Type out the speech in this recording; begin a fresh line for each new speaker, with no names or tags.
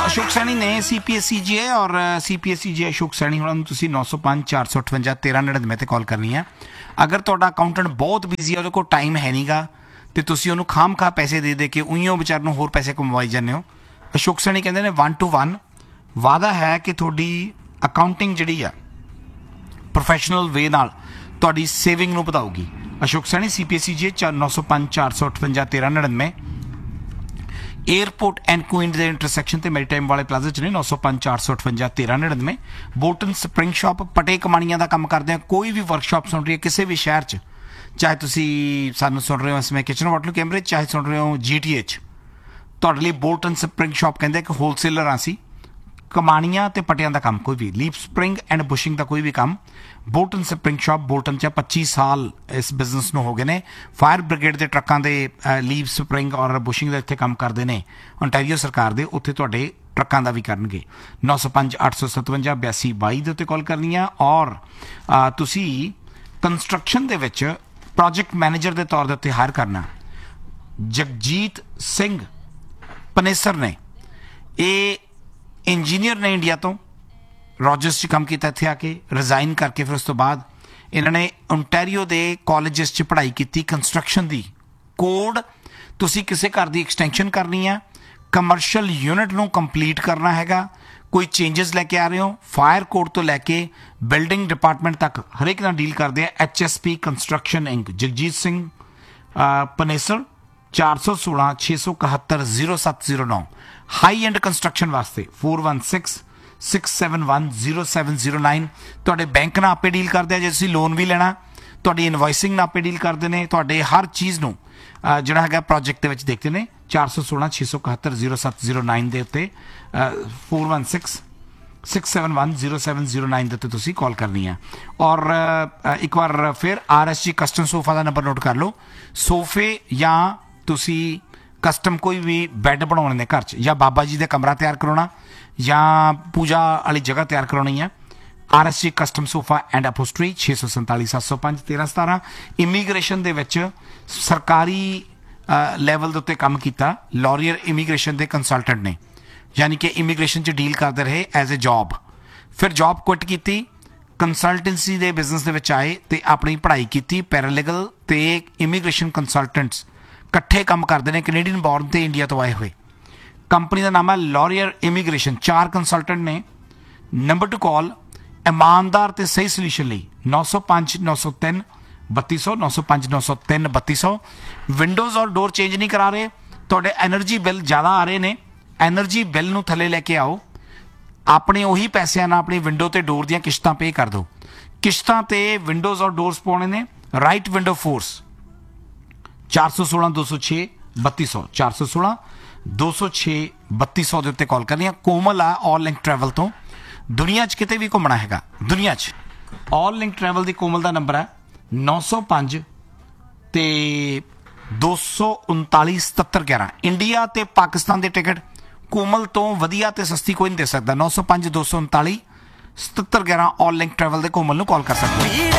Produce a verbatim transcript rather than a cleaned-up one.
अशोक सैनी ने C P S C जी ए और C P S C जी ए अशोक सैनी होना तुसी नौ सौ पाँच चार सौ अठवंजा तेरह नड़िनवे ते कॉल करनी है। अगर तुहाडा अकाउंटेंट बहुत बिजी है, उहदे कोल टाइम है नहीं गा ते तुसी उहनूं खाम खा पैसे दे दे के उइयों बेचारे नूं होर पैसे कमवाई जांदे हो। अशोक सैनी कहंदे ने वन टू वन वादा है कि तुहाडी अकाउंटिंग जिहड़ी आ प्रोफैशनल वे नाल तुहाडी सेविंग नूं वधाऊगी। Ashok Saini C P S C जी ए नौ सौ पाँच चार सौ अठवंजा तेरह नड़िनवे एयरपोर्ट एंड क्वीन के इंटरसैक्शन से मेरीटाइम वाले प्लाजा च ने नौ सौ पाँच चार सौ अठवंजा तेरह नड़िनवे बोल्टन स्प्रिंग शॉप पटे कमाणियां का काम करते हैं। कोई भी वर्कशॉप सुन रही है किसी भी शहर च, चाहे तुसी सानू सुन रहे हो इसमें किचन वाटर कैमरे, चाहे सुन रहे हो जी टी एच, तुहाडे लई बोल्टन स्प्रिंग शॉप कहते कि होलसेलर आसी कमाणियां ते पटियां का काम, कोई भी लीप स्प्रिंग एंड बुशिंग का कोई भी काम बोल्टन स्प्रिंग शॉप बोल्टन च पच्चीस साल इस बिजनेस नूं हो गए ने। फायर ब्रिगेड के ट्रकों के लीप स्प्रिंग और बुशिंग का इत्थे काम करते हैं। ओंटारियो सरकार दे उत्थे तुहाडे ट्रकों का भी करनगे। नौ सौ पाँच अठ सौ सतवंजा बयासी बाई के उत्ते कॉल करनी है। और आ, तुसी construction they which project manager के तौर पर हायर करना जगजीत सिंह पनेसर ने, ये इंजीनियर ने इंडिया तो रॉजर्स च काम किया, इत्थे आके रिजाइन करके फिर उस तो बाद इन्होंने ओंटारियो दे कॉलेजेस च पढ़ाई की कंस्ट्रक्शन दी। कोड तुसी किसी घर की एक्सटेंशन करनी है, कमर्शियल यूनिट नूं कंप्लीट करना हैगा, कोई चेंजेस लैके आ रहे हो, फायर कोड तो लैके बिल्डिंग डिपार्टमेंट तक हर एक नाल डील करते हैं। H S P construction ink Jagjit Singh Panesar चार सौ सोलह छे सौ इकहत्तर जीरो सत्त zero now high and construction वास्ते four one six six seven one zero seven zero nine तुहाडे बैंक नाल आपे डील करते हैं। जे तुसीं लोन भी लेना तुहाडी इनवॉइसिंग नाल आपे डील करते हैं। तुहाडे हर चीज़ नूं जिहड़ा हैगा प्रोजेक्ट दे विच देखते हैं। चार सौ सोलह छे सौ इकहत्तर जीरो सत्त जीरो नाइन के उत्ते four one six six seven one zero seven zero nine के उत्ते तुसीं कॉल करनी है। और एक बार फिर R S G custom sofa का नंबर नोट कर लो। सोफे या तुसी कस्टम कोई भी बैड बनाने ने घर च, या बाबा जी का कमरा तैयार करवाना या पूजा वाली जगह तैयार करवानी है, R S G custom sofa and अपहोस्ट्री छे सौ संताली सत्त सौ पाँच तेरह सतारह। इमीग्रेशन दे विच सरकारी लैवल के उत्ते काम किया लॉरियर इमीग्रेशन के कंसलटेंट ने, यानी कि इमीग्रेशन च डील करते रहे एज ए जॉब, फिर जॉब क्विट की, कंसलटेंसी के बिजनेस दे विच आए तो अपनी पढ़ाई की, पैरालीगल ते इमीग्रेशन कंसलटेंट्स इकट्ठे काम करते हैं, कैनेडियन बॉर्न ते इंडिया तो आए हुए। कंपनी का नाम है लॉरियर इमीग्रेशन। चार कंसलटेंट ने। नंबर टू कॉल ईमानदार ते सही सोल्यूशन लई नौ सौ पाँच नौ सौ तीन बत्ती सौ नौ सौ पाँच नौ सौ तीन बत्ती सौ। विंडोज़ और डोर चेंज नहीं करा रहे, तुहाडे एनर्जी बिल ज़्यादा आ रहे ने, एनर्जी बिल नूं थले लैके आओ, अपने उही पैसों नाल अपनी विंडो ते डोर दियां किश्तां पे कर दो। किश्तां ते विंडोज़ और डोर्स पाने ने। राइट विंडो फोर्स चार सौ सोलह दो सौ छे बत्ती सौ चार सौ सोलह दो सौ छे बत्ती सौ के उत्ते कॉल करनी है। कोमल आ ऑल लिंक ट्रैवल तो दुनिया च किते भी घूमना हैगा, दुनिया च ऑल लिंक ट्रैवल की कोमल का नंबर है नौ सौ पाँच ते दो सौ उनताली सतहत्तर ग्यारह। इंडिया ते पाकिस्तान के टिकट कोमल तो वधिया ते सस्ती कोई नहीं दे सकता। नौ सौ पाँच दो सौ उनताली सतहत्तर ग्यारह ऑल लिंक ट्रैवल के कोमल नूं कॉल कर सकते हैं।